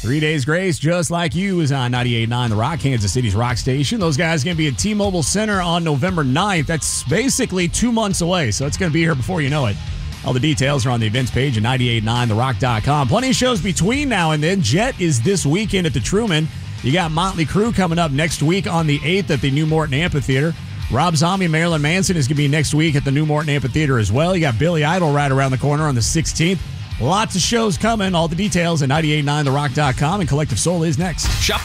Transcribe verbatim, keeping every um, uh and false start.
Three Days Grace, Just Like You, is on ninety-eight point nine The Rock, Kansas City's rock station. Those guys are going to be at T-Mobile Center on November ninth. That's basically two months away, so it's going to be here before you know it. All the details are on the events page at ninety-eight point nine the rock dot com. Plenty of shows between now and then. Jet is this weekend at the Truman. You got Motley Crue coming up next week on the eighth at the New Morton Amphitheater. Rob Zombie and Marilyn Manson is going to be next week at the New Morton Amphitheater as well. You got Billy Idol right around the corner on the sixteenth. Lots of shows coming. All the details at ninety-eight point nine the rock dot com, and Collective Soul is next. Shop